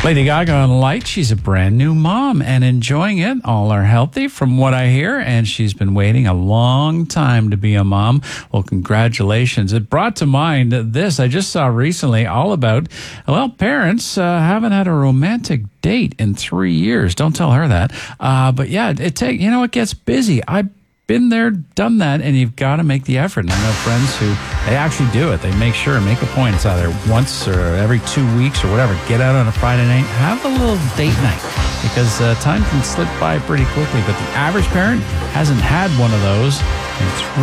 Lady Gaga on Light, she's a brand new mom and enjoying it. All are healthy from what I hear, and she's been waiting a long time to be a mom. Well, congratulations. It brought to mind this I just saw recently all about, well, parents haven't had a romantic date in 3 years. Don't tell her that. But yeah, it gets busy. I've been there, done that, and you've got to make the effort. And I know friends who, they actually do it. They make a point. It's either once or every 2 weeks or whatever. Get out on a Friday night, have a little date night, because time can slip by pretty quickly. But the average parent hasn't had one of those in